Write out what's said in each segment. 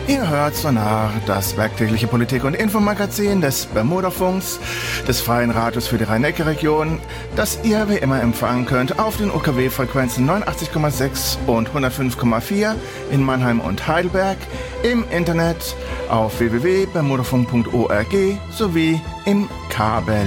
Ihr hört Sonar, das werktägliche Politik- und Infomagazin des Bermudafunks, des Freien Radios für die Rhein-Neckar-Region, das ihr wie immer empfangen könnt auf den UKW-Frequenzen 89,6 und 105,4 in Mannheim und Heidelberg, im Internet auf www.bermudafunk.org sowie im Kabel.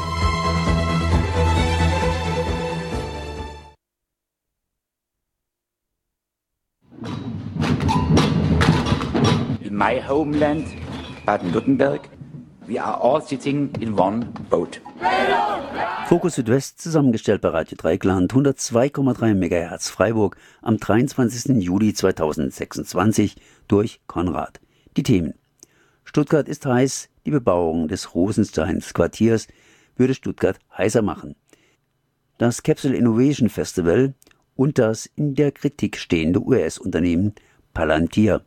My homeland, Baden-Württemberg, we are all sitting in one boat. Fokus Südwest, zusammengestellt bei Radio Dreieckland, 102,3 MHz Freiburg, am 23. Juli 2026 durch Konrad. Die Themen: Stuttgart ist heiß, die Bebauung des Rosensteins-Quartiers würde Stuttgart heißer machen. Das Capsule Innovation Festival und das in der Kritik stehende US-Unternehmen Palantir.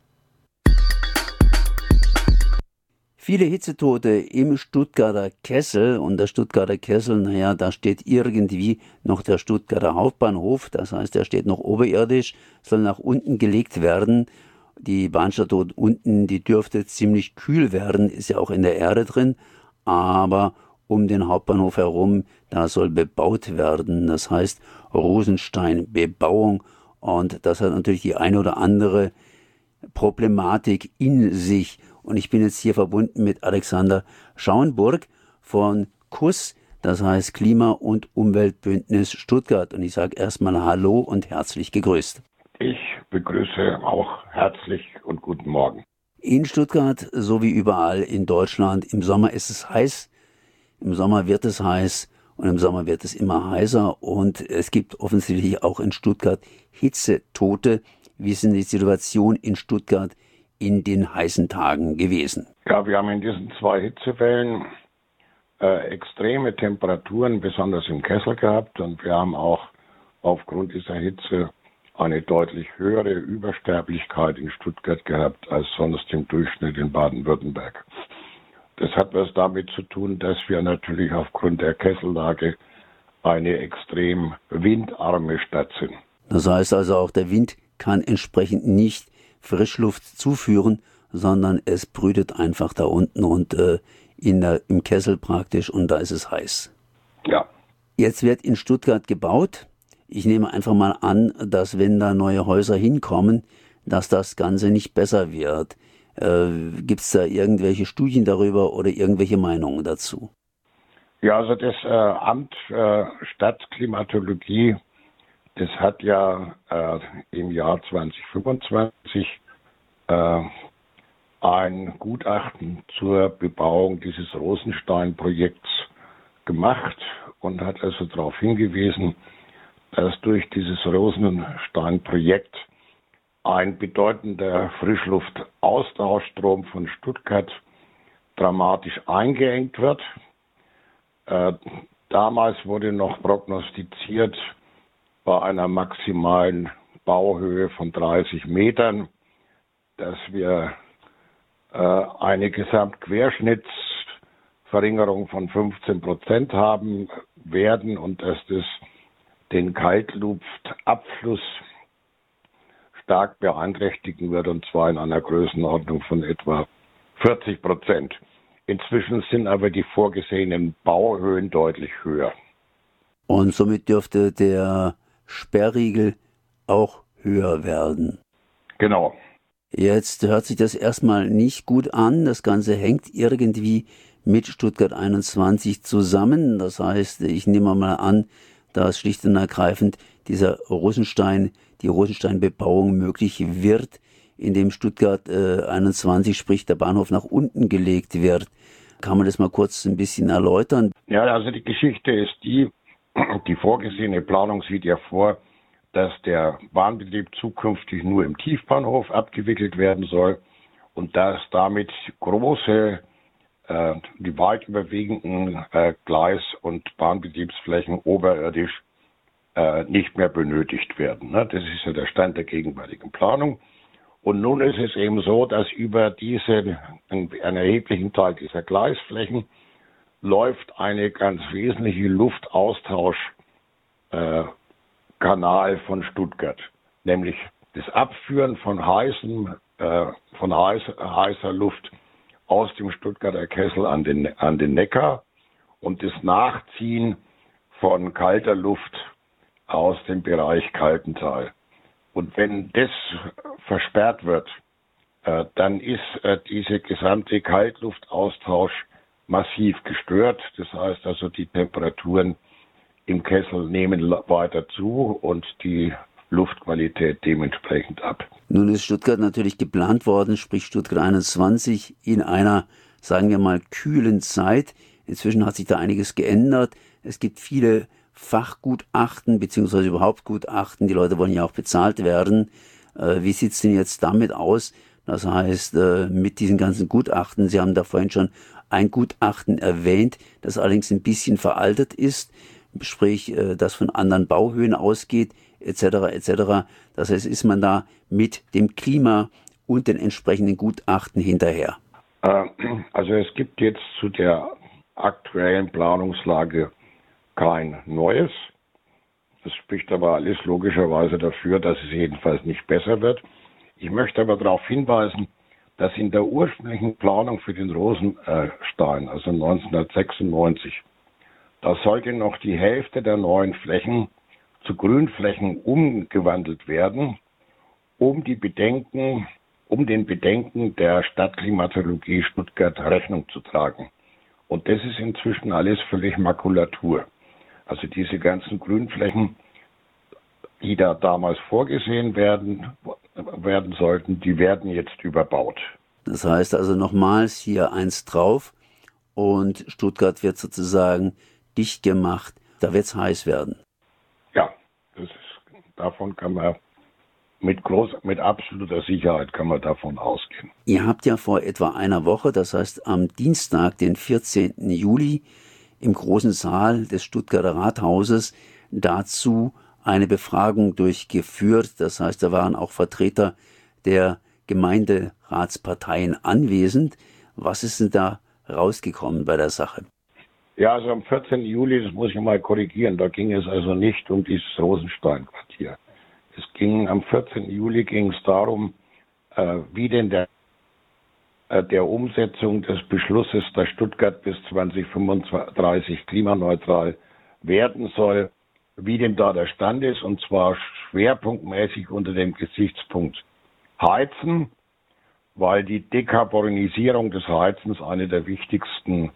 Viele Hitzetote im Stuttgarter Kessel, und der Stuttgarter Kessel, da steht irgendwie noch der Stuttgarter Hauptbahnhof, das heißt, der steht noch oberirdisch, soll nach unten gelegt werden. Die Bahnstation unten, die dürfte ziemlich kühl werden, ist ja auch in der Erde drin, aber um den Hauptbahnhof herum, da soll bebaut werden, das heißt Rosensteinbebauung, und das hat natürlich die eine oder andere Problematik in sich. Und ich bin jetzt hier verbunden mit Alexander Schauenburg von KUS, das heißt Klima- und Umweltbündnis Stuttgart. Und ich sage erstmal Hallo und herzlich gegrüßt. Ich begrüße auch herzlich und guten Morgen. In Stuttgart, so wie überall in Deutschland, im Sommer ist es heiß, im Sommer wird es heiß und im Sommer wird es immer heißer. Und es gibt offensichtlich auch in Stuttgart Hitzetote. Wie ist denn die Situation in Stuttgart in den heißen Tagen gewesen? Ja, wir haben in diesen 2 Hitzewellen extreme Temperaturen, besonders im Kessel gehabt, und wir haben auch aufgrund dieser Hitze eine deutlich höhere Übersterblichkeit in Stuttgart gehabt als sonst im Durchschnitt in Baden-Württemberg. Das hat was damit zu tun, dass wir natürlich aufgrund der Kessellage eine extrem windarme Stadt sind. Das heißt also, auch der Wind kann entsprechend nicht Frischluft zuführen, sondern es brütet einfach da unten und im Kessel praktisch, und da ist es heiß. Ja. Jetzt wird in Stuttgart gebaut. Ich nehme einfach mal an, dass wenn da neue Häuser hinkommen, dass das Ganze nicht besser wird. Gibt es da irgendwelche Studien darüber oder irgendwelche Meinungen dazu? Ja, also das Amt Stadtklimatologie, das hat ja im Jahr 2025 ein Gutachten zur Bebauung dieses Rosenstein-Projekts gemacht und hat also darauf hingewiesen, dass durch dieses Rosenstein-Projekt ein bedeutender Frischluftaustauschstrom von Stuttgart dramatisch eingeengt wird. Damals wurde noch prognostiziert, bei einer maximalen Bauhöhe von 30 Metern, dass wir eine Gesamtquerschnittsverringerung von 15% haben werden und dass das den Kaltluftabfluss stark beeinträchtigen wird, und zwar in einer Größenordnung von etwa 40%. Inzwischen sind aber die vorgesehenen Bauhöhen deutlich höher. Und somit dürfte der Sperrriegel auch höher werden. Genau. Jetzt hört sich das erstmal nicht gut an. Das Ganze hängt irgendwie mit Stuttgart 21 zusammen. Das heißt, ich nehme mal an, dass schlicht und ergreifend die Rosensteinbebauung möglich wird, indem Stuttgart 21, sprich der Bahnhof, nach unten gelegt wird. Kann man das mal kurz ein bisschen erläutern? Ja, also die Geschichte ist die vorgesehene Planung sieht ja vor, dass der Bahnbetrieb zukünftig nur im Tiefbahnhof abgewickelt werden soll und dass damit die weit überwiegenden Gleis- und Bahnbetriebsflächen oberirdisch nicht mehr benötigt werden. Das ist ja der Stand der gegenwärtigen Planung. Und nun ist es eben so, dass über einen erheblichen Teil dieser Gleisflächen läuft eine ganz wesentliche Luftaustauschkanal von Stuttgart, nämlich das Abführen von heißer Luft aus dem Stuttgarter Kessel an den Neckar und das Nachziehen von kalter Luft aus dem Bereich Kaltental. Und wenn das versperrt wird, dann ist dieser gesamte Kaltluftaustausch massiv gestört. Das heißt also, die Temperaturen im Kessel nehmen weiter zu und die Luftqualität dementsprechend ab. Nun ist Stuttgart natürlich geplant worden, sprich Stuttgart 21, in einer, sagen wir mal, kühlen Zeit. Inzwischen hat sich da einiges geändert. Es gibt viele Fachgutachten, beziehungsweise überhaupt Gutachten. Die Leute wollen ja auch bezahlt werden. Wie sieht es denn jetzt damit aus? Das heißt, mit diesen ganzen Gutachten, Sie haben da vorhin schon ein Gutachten erwähnt, das allerdings ein bisschen veraltet ist, sprich, das von anderen Bauhöhen ausgeht, etc., etc. Das heißt, ist man da mit dem Klima und den entsprechenden Gutachten hinterher? Also es gibt jetzt zu der aktuellen Planungslage kein Neues. Das spricht aber alles logischerweise dafür, dass es jedenfalls nicht besser wird. Ich möchte aber darauf hinweisen, dass in der ursprünglichen Planung für den Rosenstein, also 1996, da sollte noch die Hälfte der neuen Flächen zu Grünflächen umgewandelt werden, um den Bedenken der Stadtklimatologie Stuttgart Rechnung zu tragen. Und das ist inzwischen alles völlig Makulatur. Also diese ganzen Grünflächen, die da damals vorgesehen werden sollten, die werden jetzt überbaut. Das heißt also nochmals hier eins drauf und Stuttgart wird sozusagen dicht gemacht. Da wird es heiß werden. Ja, davon kann man mit absoluter Sicherheit kann man davon ausgehen. Ihr habt ja vor etwa einer Woche, das heißt am Dienstag, den 14. Juli, im großen Saal des Stuttgarter Rathauses dazu eine Befragung durchgeführt. Das heißt, da waren auch Vertreter der Gemeinderatsparteien anwesend. Was ist denn da rausgekommen bei der Sache? Ja, also am 14. Juli, das muss ich mal korrigieren, da ging es also nicht um dieses Rosenstein-Quartier. Am 14. Juli ging es darum, wie denn der Umsetzung des Beschlusses, dass Stuttgart bis 2035 klimaneutral werden soll, wie denn da der Stand ist, und zwar schwerpunktmäßig unter dem Gesichtspunkt Heizen, weil die Dekarbonisierung des Heizens eine der wichtigsten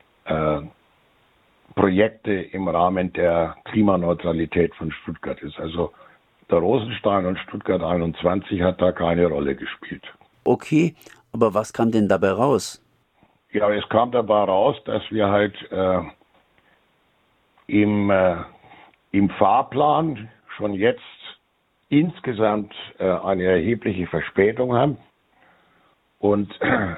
Projekte im Rahmen der Klimaneutralität von Stuttgart ist. Also der Rosenstein und Stuttgart 21 hat da keine Rolle gespielt. Okay, aber was kam denn dabei raus? Ja, es kam dabei raus, dass wir halt im Fahrplan schon jetzt insgesamt eine erhebliche Verspätung haben. Und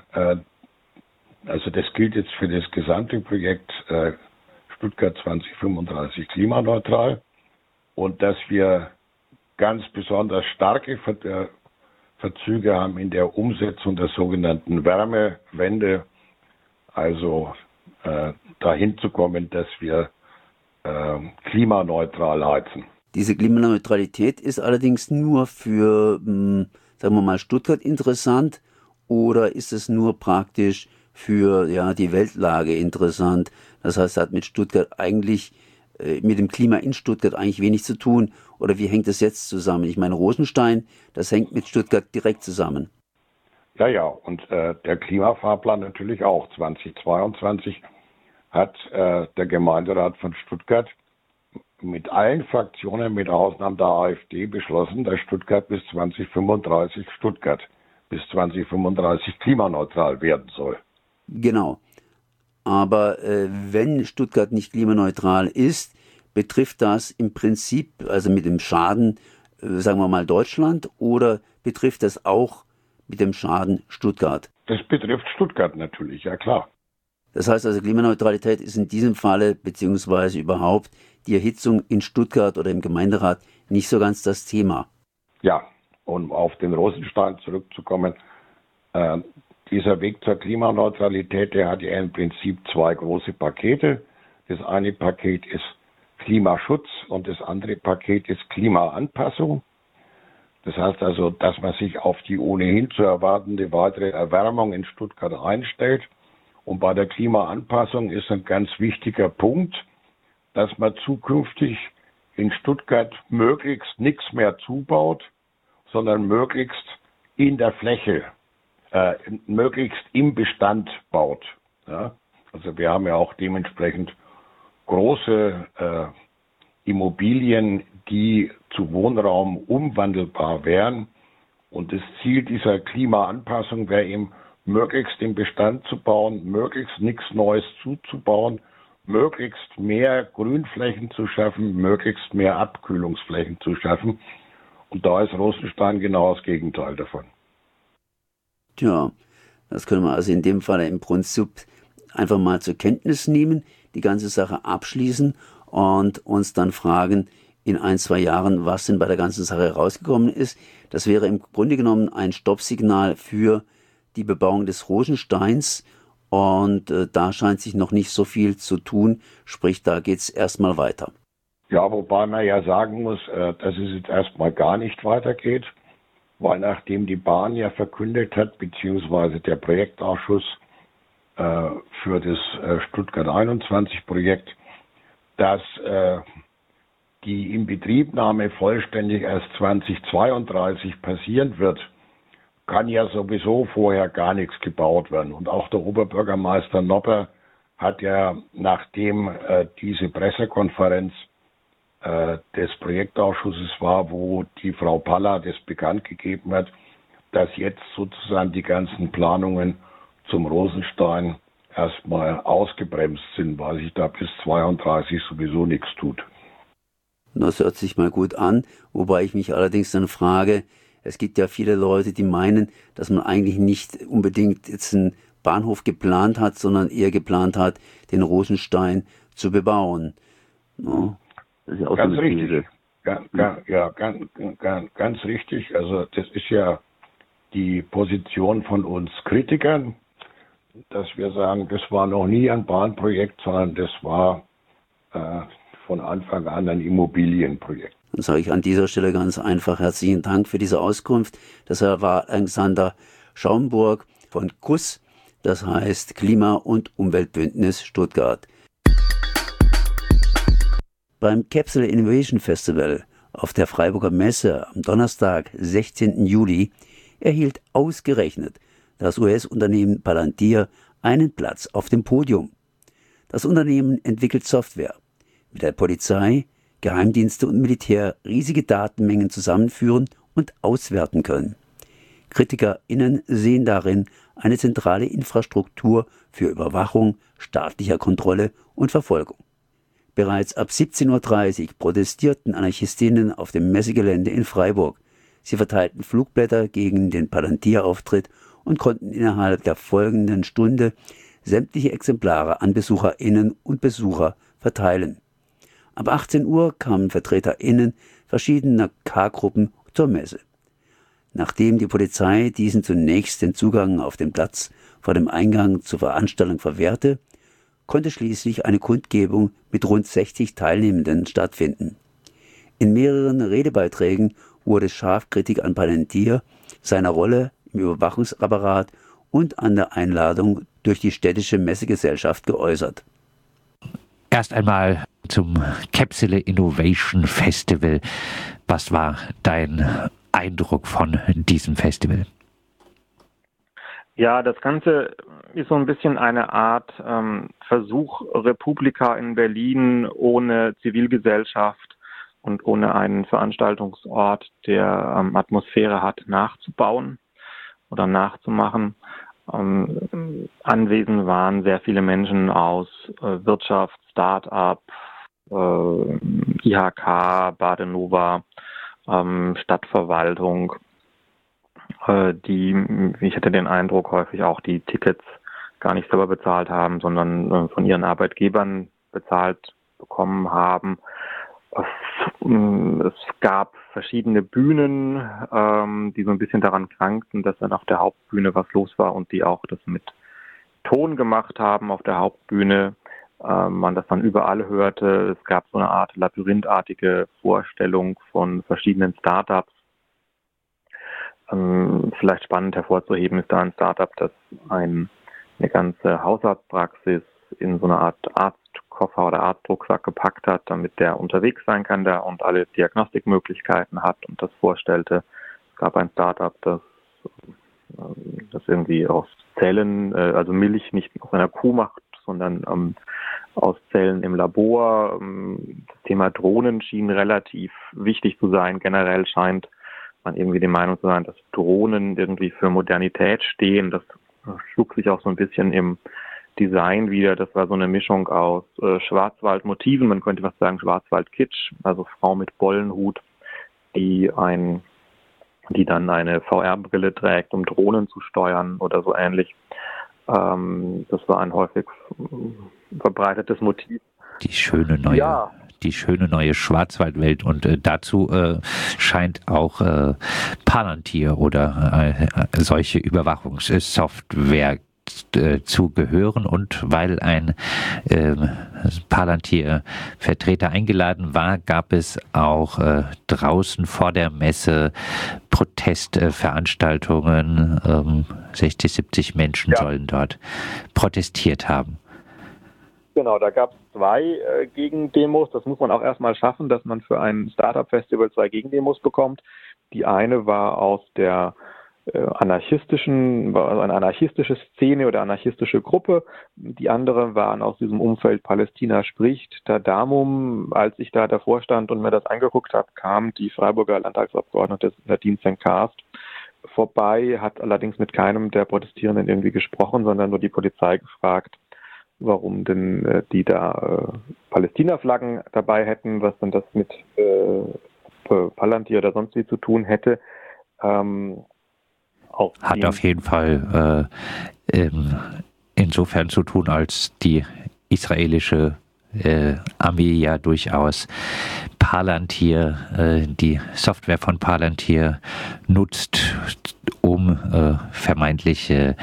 also das gilt jetzt für das gesamte Projekt Stuttgart 2035 klimaneutral. Und dass wir ganz besonders starke Verzüge haben in der Umsetzung der sogenannten Wärmewende, also dahin zu kommen, dass wir klimaneutral heizen. Diese Klimaneutralität ist allerdings nur für, sagen wir mal, Stuttgart interessant, oder ist es nur praktisch für die Weltlage interessant? Das heißt, hat mit Stuttgart eigentlich, mit dem Klima in Stuttgart eigentlich wenig zu tun, oder wie hängt das jetzt zusammen? Ich meine, Rosenstein, das hängt mit Stuttgart direkt zusammen. Ja, und der Klimafahrplan natürlich auch. 2022 hat der Gemeinderat von Stuttgart mit allen Fraktionen, mit Ausnahme der AfD, beschlossen, dass Stuttgart bis 2035 klimaneutral werden soll. Genau. Aber wenn Stuttgart nicht klimaneutral ist, betrifft das im Prinzip, also mit dem Schaden, sagen wir mal Deutschland, oder betrifft das auch mit dem Schaden Stuttgart? Das betrifft Stuttgart natürlich, ja klar. Das heißt also, Klimaneutralität ist in diesem Falle, beziehungsweise überhaupt die Erhitzung in Stuttgart oder im Gemeinderat nicht so ganz das Thema. Ja, um auf den Rosenstein zurückzukommen, dieser Weg zur Klimaneutralität, der hat ja im Prinzip zwei große Pakete. Das eine Paket ist Klimaschutz und das andere Paket ist Klimaanpassung. Das heißt also, dass man sich auf die ohnehin zu erwartende weitere Erwärmung in Stuttgart einstellt. Und bei der Klimaanpassung ist ein ganz wichtiger Punkt, dass man zukünftig in Stuttgart möglichst nichts mehr zubaut, sondern möglichst in der Fläche, möglichst im Bestand baut. Ja? Also wir haben ja auch dementsprechend große Immobilien, die zu Wohnraum umwandelbar wären. Und das Ziel dieser Klimaanpassung wäre eben, möglichst im Bestand zu bauen, möglichst nichts Neues zuzubauen, möglichst mehr Grünflächen zu schaffen, möglichst mehr Abkühlungsflächen zu schaffen. Und da ist Rosenstein genau das Gegenteil davon. Tja, das können wir also in dem Fall im Prinzip einfach mal zur Kenntnis nehmen, die ganze Sache abschließen und uns dann fragen, in 1-2 Jahren, was denn bei der ganzen Sache herausgekommen ist. Das wäre im Grunde genommen ein Stoppsignal für die Bebauung des Rosensteins und da scheint sich noch nicht so viel zu tun, sprich da geht es erstmal weiter. Ja, wobei man ja sagen muss, dass es jetzt erstmal gar nicht weitergeht, weil nachdem die Bahn ja verkündet hat, beziehungsweise der Projektausschuss für das Stuttgart 21 Projekt, dass die Inbetriebnahme vollständig erst 2032 passieren wird, kann ja sowieso vorher gar nichts gebaut werden. Und auch der Oberbürgermeister Nopper hat ja, nachdem diese Pressekonferenz des Projektausschusses war, wo die Frau Palla das bekannt gegeben hat, dass jetzt sozusagen die ganzen Planungen zum Rosenstein erstmal ausgebremst sind, weil sich da bis 32 sowieso nichts tut. Das hört sich mal gut an, wobei ich mich allerdings dann frage, es gibt ja viele Leute, die meinen, dass man eigentlich nicht unbedingt jetzt einen Bahnhof geplant hat, sondern eher geplant hat, den Rosenstein zu bebauen. No, das ist ja auch ganz so richtig. Ganz richtig. Also das ist ja die Position von uns Kritikern, dass wir sagen, das war noch nie ein Bahnprojekt, sondern das war von Anfang an ein Immobilienprojekt. Dann sage ich an dieser Stelle ganz einfach herzlichen Dank für diese Auskunft. Das war Alexander Schaumburg von KUS, das heißt Klima- und Umweltbündnis Stuttgart. Beim Capsule Innovation Festival auf der Freiburger Messe am Donnerstag, 16. Juli, erhielt ausgerechnet das US-Unternehmen Palantir einen Platz auf dem Podium. Das Unternehmen entwickelt Software, mit der Polizei, Geheimdienste und Militär riesige Datenmengen zusammenführen und auswerten können. KritikerInnen sehen darin eine zentrale Infrastruktur für Überwachung, staatlicher Kontrolle und Verfolgung. Bereits ab 17:30 Uhr protestierten Anarchistinnen auf dem Messegelände in Freiburg. Sie verteilten Flugblätter gegen den Palantir-Auftritt und konnten innerhalb der folgenden Stunde sämtliche Exemplare an BesucherInnen und Besucher verteilen. Ab 18 Uhr kamen VertreterInnen verschiedener K-Gruppen zur Messe. Nachdem die Polizei diesen zunächst den Zugang auf den Platz vor dem Eingang zur Veranstaltung verwehrte, konnte schließlich eine Kundgebung mit rund 60 Teilnehmenden stattfinden. In mehreren Redebeiträgen wurde scharf Kritik an Palantir, seiner Rolle im Überwachungsapparat und an der Einladung durch die städtische Messegesellschaft geäußert. Erst einmal zum Capsule Innovation Festival. Was war dein Eindruck von diesem Festival? Ja, das Ganze ist so ein bisschen eine Art Versuch, Republika in Berlin ohne Zivilgesellschaft und ohne einen Veranstaltungsort, der Atmosphäre hat, nachzubauen oder nachzumachen. Anwesend waren sehr viele Menschen aus Wirtschaft, Start-up, IHK, Badenova, Stadtverwaltung, die, ich hatte den Eindruck, häufig auch die Tickets gar nicht selber bezahlt haben, sondern von ihren Arbeitgebern bezahlt bekommen haben. Es gab verschiedene Bühnen, die so ein bisschen daran krankten, dass dann auf der Hauptbühne was los war und die auch das mit Ton gemacht haben auf der Hauptbühne. Man das dann überall hörte. Es gab so eine Art labyrinthartige Vorstellung von verschiedenen Startups, Vielleicht spannend hervorzuheben ist da ein Startup, das eine ganze Hausarztpraxis in so eine Art Arztkoffer oder Arztrucksack gepackt hat, damit der unterwegs sein kann da und alle Diagnostikmöglichkeiten hat und das vorstellte. Es gab ein Startup, das irgendwie aus Zellen, also Milch nicht aus einer Kuh macht, sondern aus Zellen im Labor. Das Thema Drohnen schien relativ wichtig zu sein. Generell scheint man irgendwie der Meinung zu sein, dass Drohnen irgendwie für Modernität stehen. Das schlug sich auch so ein bisschen im Design wieder. Das war so eine Mischung aus Schwarzwaldmotiven, man könnte was sagen Schwarzwald-Kitsch, also Frau mit Bollenhut, die dann eine VR-Brille trägt, um Drohnen zu steuern oder so ähnlich. Das war ein häufig verbreitetes Motiv. Die schöne neue Schwarzwaldwelt, und dazu scheint auch Palantir oder solche Überwachungssoftware zu gehören, und weil ein Palantir-Vertreter eingeladen war, gab es auch draußen vor der Messe Protestveranstaltungen. 60, 70 Menschen sollen dort protestiert haben. Genau, da gab es 2 Gegendemos. Das muss man auch erstmal schaffen, dass man für ein Startup-Festival 2 Gegendemos bekommt. Die eine war aus der eine anarchistische Szene oder anarchistische Gruppe. Die andere waren aus diesem Umfeld Palästina spricht. Tadamum, als ich da davor stand und mir das angeguckt habe, kam die Freiburger Landtagsabgeordnete Nadine Zenkarst vorbei, hat allerdings mit keinem der Protestierenden irgendwie gesprochen, sondern nur die Polizei gefragt, warum denn die da Palästina-Flaggen dabei hätten, was denn das mit Palantir oder sonst wie zu tun hätte. Hat auf jeden Fall insofern zu tun, als die israelische Armee ja durchaus Palantir, die Software von Palantir nutzt, um vermeintliche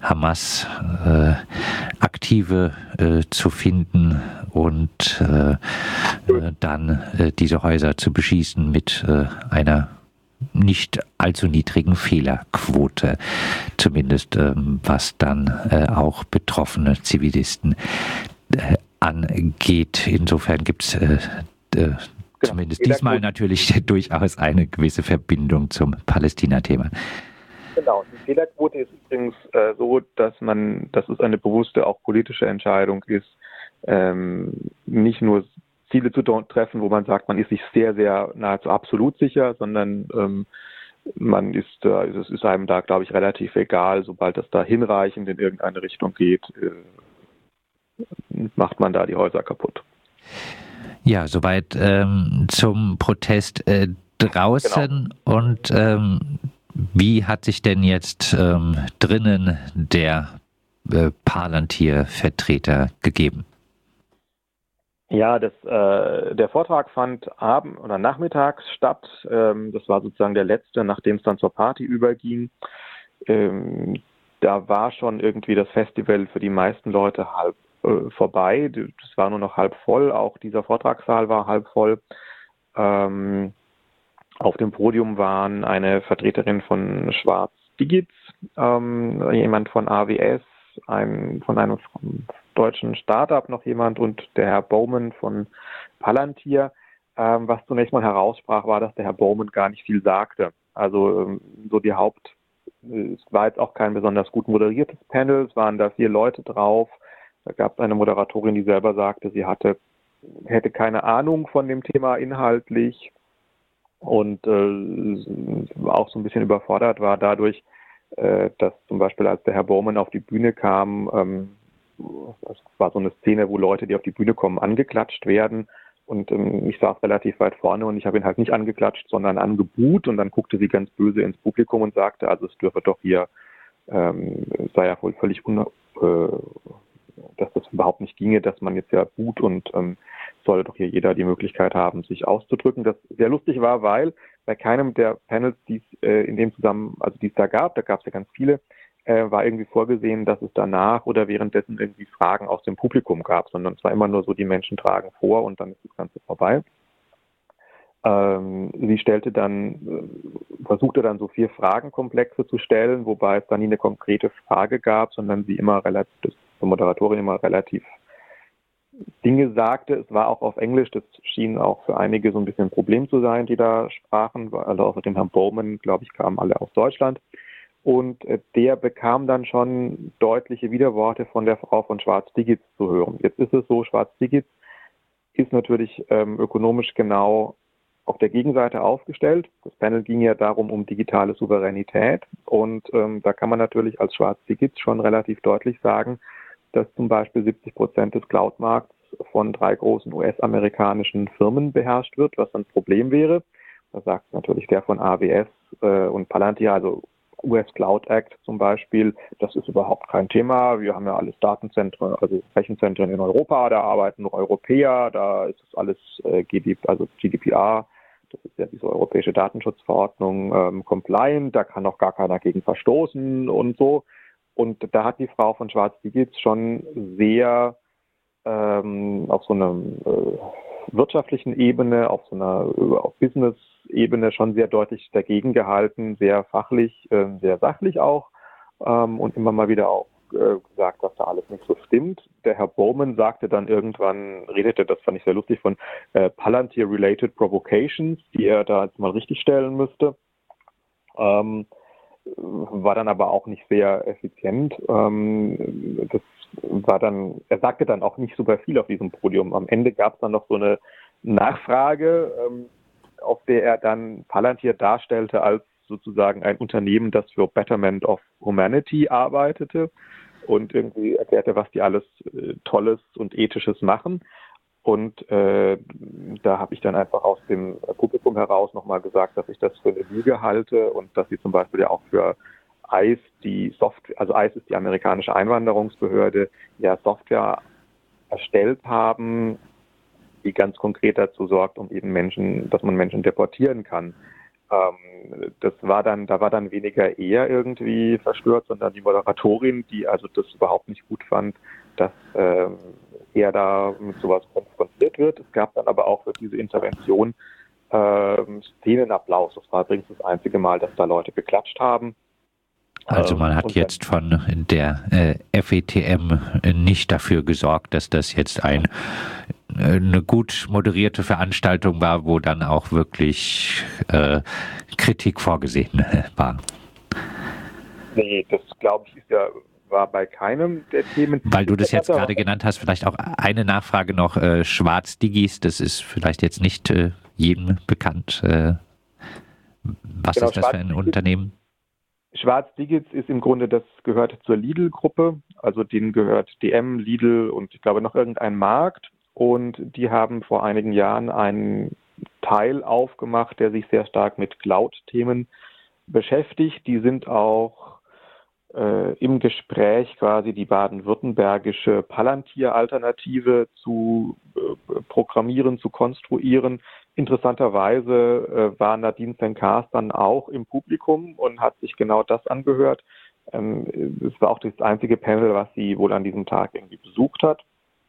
Hamas-Aktive zu finden und dann diese Häuser zu beschießen mit einer nicht allzu niedrigen Fehlerquote, zumindest was dann auch betroffene Zivilisten angeht. Insofern gibt es zumindest diesmal natürlich durchaus eine gewisse Verbindung zum Palästina-Thema. Genau, die Fehlerquote ist übrigens so, dass es eine bewusste, auch politische Entscheidung ist, nicht nur Ziele zu treffen, wo man sagt, man ist sich sehr, sehr nahezu absolut sicher, sondern es ist einem da, glaube ich, relativ egal, sobald das da hinreichend in irgendeine Richtung geht, macht man da die Häuser kaputt. Ja, soweit zum Protest draußen. Genau. Und wie hat sich denn jetzt drinnen der Palantir-Vertreter gegeben? Ja, der Vortrag fand nachmittags statt. Das war sozusagen der letzte, nachdem es dann zur Party überging. Da war schon irgendwie das Festival für die meisten Leute halb vorbei. Das war nur noch halb voll. Auch dieser Vortragssaal war halb voll. Auf dem Podium waren eine Vertreterin von Schwarz Digitz, jemand von AWS, von einem deutschen Startup noch jemand und der Herr Bowman von Palantir. Was zunächst mal heraussprach, war, dass der Herr Bowman gar nicht viel sagte. Also es war jetzt auch kein besonders gut moderiertes Panel, es waren da 4 Leute drauf. Da gab es eine Moderatorin, die selber sagte, sie hätte keine Ahnung von dem Thema inhaltlich und auch so ein bisschen überfordert war dadurch, dass zum Beispiel, als der Herr Bowman auf die Bühne kam, es war so eine Szene, wo Leute, die auf die Bühne kommen, angeklatscht werden. Und ich saß relativ weit vorne und ich habe ihn halt nicht angeklatscht, sondern angebuht. Und dann guckte sie ganz böse ins Publikum und sagte, also es dürfe doch hier, es sei ja wohl völlig dass das überhaupt nicht ginge, dass man jetzt ja buht und solle doch hier jeder die Möglichkeit haben, sich auszudrücken. Das sehr lustig war, weil bei keinem der Panels, die es da gab es ja ganz viele, war irgendwie vorgesehen, dass es danach oder währenddessen irgendwie Fragen aus dem Publikum gab, sondern es war immer nur so, die Menschen tragen vor und dann ist das Ganze vorbei. Sie versuchte dann so 4 Fragenkomplexe zu stellen, wobei es dann nie eine konkrete Frage gab, sondern sie die Moderatorin immer relativ Dinge sagte. Es war auch auf Englisch, das schien auch für einige so ein bisschen ein Problem zu sein, die da sprachen. Also außer dem Herrn Bowman, glaube ich, kamen alle aus Deutschland. Und der bekam dann schon deutliche Widerworte von der Frau von Schwarz-Digitz zu hören. Jetzt ist es so, Schwarz-Digitz ist natürlich ökonomisch genau auf der Gegenseite aufgestellt. Das Panel ging ja darum, um digitale Souveränität. Und da kann man natürlich als Schwarz-Digitz schon relativ deutlich sagen, dass zum Beispiel 70% des Cloud-Markts von 3 großen US-amerikanischen Firmen beherrscht wird, was ein Problem wäre. Da sagt natürlich der von AWS und Palantir, also US Cloud Act zum Beispiel, das ist überhaupt kein Thema. Wir haben ja alles Datenzentren, also Rechenzentren in Europa, da arbeiten nur Europäer, da ist es alles GDPR, das ist ja diese europäische Datenschutzverordnung, compliant, da kann auch gar keiner gegen verstoßen und so. Und da hat die Frau von Schwarz-Digitz schon sehr auf so einer wirtschaftlichen Ebene, auf Business-Ebene schon sehr deutlich dagegen gehalten, sehr fachlich, sehr sachlich auch und immer mal wieder auch gesagt, dass da alles nicht so stimmt. Der Herr Bowman sagte dann irgendwann, das fand ich sehr lustig, von Palantir-related Provocations, die er da jetzt mal richtig stellen müsste. War dann aber auch nicht sehr effizient. Er sagte dann auch nicht super viel auf diesem Podium. Am Ende gab es dann noch so eine Nachfrage, auf der er dann Palantir darstellte als sozusagen ein Unternehmen, das für Betterment of Humanity arbeitete und irgendwie erklärte, was die alles Tolles und Ethisches machen. Und da habe ich dann einfach aus dem Publikum heraus nochmal gesagt, dass ich das für eine Lüge halte und dass sie zum Beispiel ja auch für ICE, ICE ist die amerikanische Einwanderungsbehörde, ja Software erstellt haben, die ganz konkret dazu sorgt, um eben dass man Menschen deportieren kann. Da war dann weniger er irgendwie verstört, sondern die Moderatorin, die also das überhaupt nicht gut fand, dass er da mit sowas konfrontiert wird. Es gab dann aber auch für diese Intervention Szenenapplaus. Das war übrigens das einzige Mal, dass da Leute geklatscht haben. Also man hat jetzt von der FETM nicht dafür gesorgt, dass das jetzt eine gut moderierte Veranstaltung war, wo dann auch wirklich Kritik vorgesehen war. Nee, das glaube ich war bei keinem der Themen. Weil du das jetzt gerade genannt hast, vielleicht auch eine Nachfrage noch, Schwarz-Digis, das ist vielleicht jetzt nicht jedem bekannt. Was ist das für ein Unternehmen? Schwarz-Digitz ist im Grunde, das gehört zur Lidl-Gruppe, also denen gehört DM, Lidl und ich glaube noch irgendein Markt. Und die haben vor einigen Jahren einen Teil aufgemacht, der sich sehr stark mit Cloud-Themen beschäftigt. Die sind auch im Gespräch, quasi die baden-württembergische Palantir-Alternative zu programmieren, zu konstruieren. Interessanterweise war Nadine Senkars dann auch im Publikum und hat sich genau das angehört. Es war auch das einzige Panel, was sie wohl an diesem Tag irgendwie besucht hat.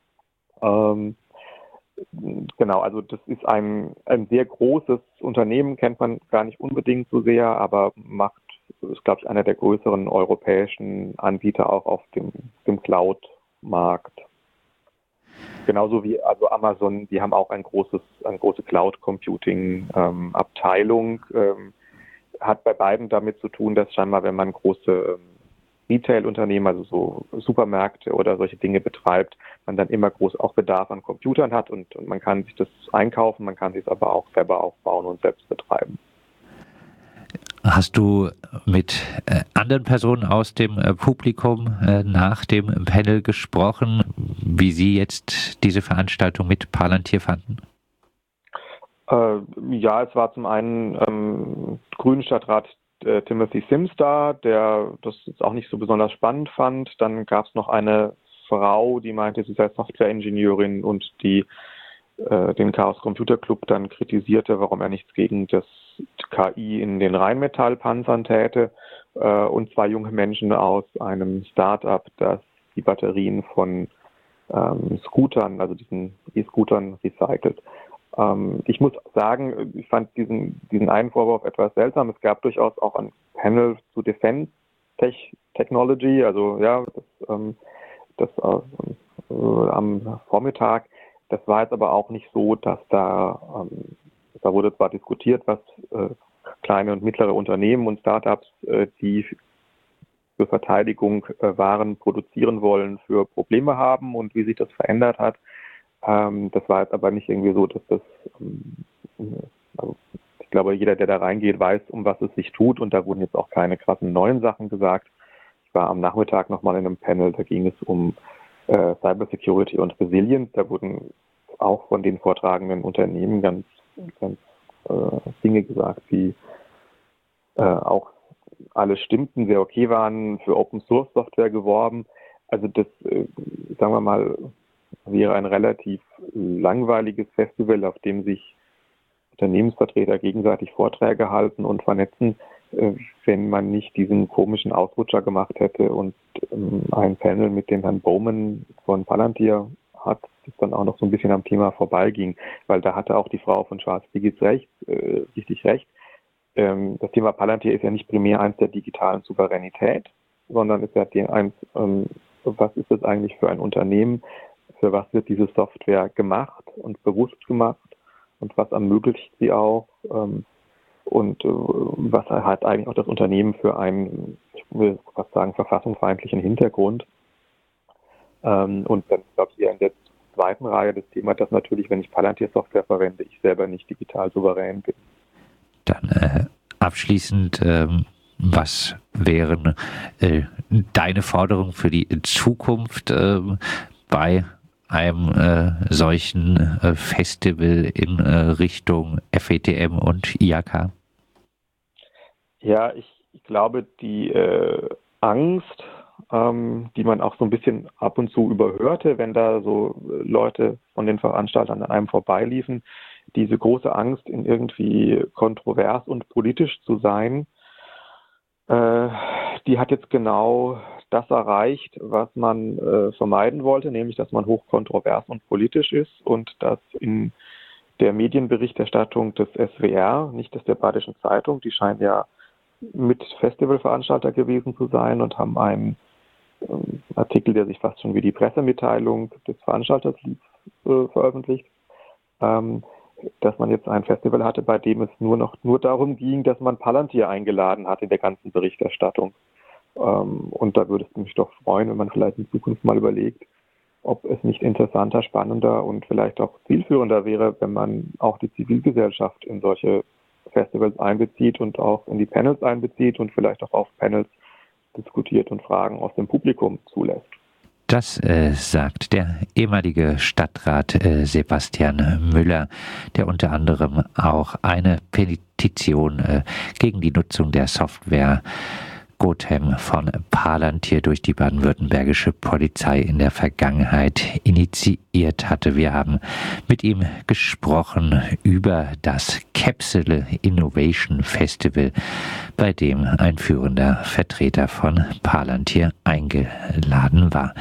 Genau, also das ist ein sehr großes Unternehmen, kennt man gar nicht unbedingt so sehr, aber ist, glaube ich, einer der größeren europäischen Anbieter auch auf dem Cloud-Markt. Genauso wie also Amazon, die haben auch eine große Cloud-Computing-Abteilung. Hat bei beiden damit zu tun, dass scheinbar, wenn man große Retail-Unternehmen, also so Supermärkte oder solche Dinge betreibt, man dann immer groß auch Bedarf an Computern hat und man kann sich das einkaufen, man kann sich es aber auch selber aufbauen und selbst betreiben. Hast du mit anderen Personen aus dem Publikum nach dem Panel gesprochen, wie sie jetzt diese Veranstaltung mit Palantir fanden? Ja, es war zum einen Grünen Stadtrat Timothy Sims da, der das jetzt auch nicht so besonders spannend fand. Dann gab es noch eine Frau, die meinte, sie sei Software-Ingenieurin und die den Chaos Computer Club dann kritisierte, warum er nichts gegen das KI in den Rheinmetallpanzern täte. Und 2 junge Menschen aus einem Start-up, das die Batterien von Scootern, also diesen E-Scootern, recycelt. Ich muss sagen, ich fand diesen einen Vorwurf etwas seltsam. Es gab durchaus auch ein Panel zu Defense Technology, also ja, das am Vormittag. Das war jetzt aber auch nicht so, dass da wurde zwar diskutiert, was kleine und mittlere Unternehmen und Startups, die für Verteidigung Waren produzieren wollen, für Probleme haben und wie sich das verändert hat. Das war jetzt aber nicht irgendwie so, dass das, also ich glaube, jeder, der da reingeht, weiß, um was es sich tut, und da wurden jetzt auch keine krassen neuen Sachen gesagt. Ich war am Nachmittag nochmal in einem Panel, da ging es um Cybersecurity und Resilience. Da wurden auch von den vortragenden Unternehmen ganz Dinge gesagt, die auch alle stimmten, sehr okay waren, für Open Source Software geworben. Also das, sagen wir mal, wäre ein relativ langweiliges Festival, auf dem sich Unternehmensvertreter gegenseitig Vorträge halten und vernetzen, wenn man nicht diesen komischen Ausrutscher gemacht hätte und ein Panel mit dem Herrn Bowman von Palantir hat, das dann auch noch so ein bisschen am Thema vorbeiging, weil da hatte auch die Frau von Schwarz-Digitz richtig recht. Das Thema Palantir ist ja nicht primär eins der digitalen Souveränität, sondern ist ja eins, was ist das eigentlich für ein Unternehmen, für was wird diese Software gemacht und bewusst gemacht und was ermöglicht sie auch, und was hat eigentlich auch das Unternehmen für einen, ich will fast sagen, verfassungsfeindlichen Hintergrund. Und dann, glaube ich, hier in der zweiten Reihe das Thema, dass natürlich, wenn ich Palantir-Software verwende, ich selber nicht digital souverän bin. Dann abschließend, was wären deine Forderungen für die Zukunft bei einem solchen Festival in Richtung FETM und IAK? Ja, ich glaube, die Angst, die man auch so ein bisschen ab und zu überhörte, wenn da so Leute von den Veranstaltern an einem vorbeiliefen, diese große Angst, in irgendwie kontrovers und politisch zu sein, die hat jetzt genau das erreicht, was man vermeiden wollte, nämlich, dass man hochkontrovers und politisch ist und dass in der Medienberichterstattung des SWR, nicht des der Badischen Zeitung, die scheinen ja mit Festivalveranstalter gewesen zu sein und haben einen Artikel, der sich fast schon wie die Pressemitteilung des Veranstalters veröffentlicht, dass man jetzt ein Festival hatte, bei dem es nur darum ging, dass man Palantir eingeladen hat in der ganzen Berichterstattung. Und da würde es mich doch freuen, wenn man vielleicht in Zukunft mal überlegt, ob es nicht interessanter, spannender und vielleicht auch zielführender wäre, wenn man auch die Zivilgesellschaft in solche Festivals einbezieht und auch in die Panels einbezieht und vielleicht auch auf Panels diskutiert und Fragen aus dem Publikum zulässt. Das sagt der ehemalige Stadtrat Sebastian Müller, der unter anderem auch eine Petition gegen die Nutzung der Software Gotham von Palantir durch die baden-württembergische Polizei in der Vergangenheit initiiert hatte. Wir haben mit ihm gesprochen über das Capsule Innovation Festival, bei dem ein führender Vertreter von Palantir eingeladen war.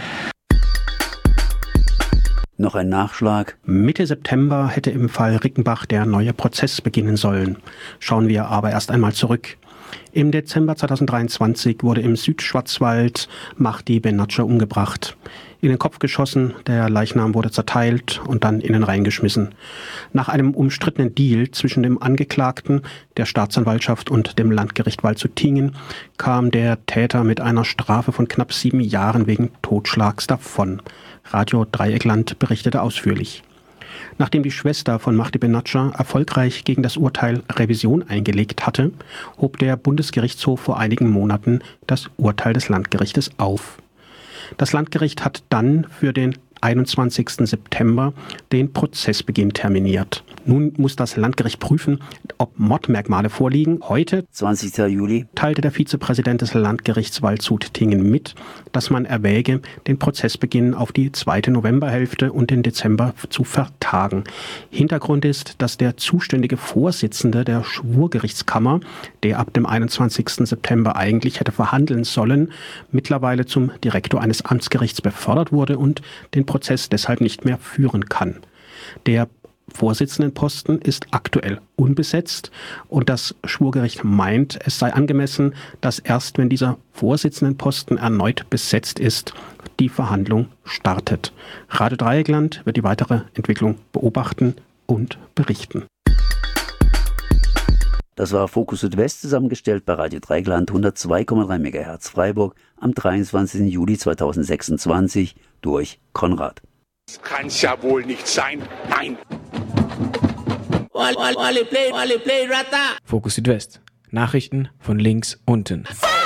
Noch ein Nachschlag. Mitte September hätte im Fall Rickenbach der neue Prozess beginnen sollen. Schauen wir aber erst einmal zurück. Im Dezember 2023 wurde im Südschwarzwald Mahdi Benatscher umgebracht. In den Kopf geschossen, der Leichnam wurde zerteilt und dann in den Rhein geschmissen. Nach einem umstrittenen Deal zwischen dem Angeklagten, der Staatsanwaltschaft und dem Landgericht Waldshut-Tiengen kam der Täter mit einer Strafe von knapp 7 Jahren wegen Totschlags davon. Radio Dreieckland berichtete ausführlich. Nachdem die Schwester von Mahdi Benatscher erfolgreich gegen das Urteil Revision eingelegt hatte, hob der Bundesgerichtshof vor einigen Monaten das Urteil des Landgerichtes auf. Das Landgericht hat dann für den 21. September den Prozessbeginn terminiert. Nun muss das Landgericht prüfen, ob Mordmerkmale vorliegen. Heute, 20. Juli, teilte der Vizepräsident des Landgerichts Waldshut-Tiengen mit, dass man erwäge, den Prozessbeginn auf die 2. Novemberhälfte und den Dezember zu vertagen. Hintergrund ist, dass der zuständige Vorsitzende der Schwurgerichtskammer, der ab dem 21. September eigentlich hätte verhandeln sollen, mittlerweile zum Direktor eines Amtsgerichts befördert wurde und den Prozess deshalb nicht mehr führen kann. Der Vorsitzendenposten ist aktuell unbesetzt und das Schwurgericht meint, es sei angemessen, dass erst wenn dieser Vorsitzendenposten erneut besetzt ist, die Verhandlung startet. Radio Dreieckland wird die weitere Entwicklung beobachten und berichten. Das war Fokus Südwest, zusammengestellt bei Radio Dreieckland 102,3 MHz Freiburg am 23. Juli 2026 durch Konrad. Das kann's ja wohl nicht sein. Nein. Fokus Südwest. Nachrichten von links unten.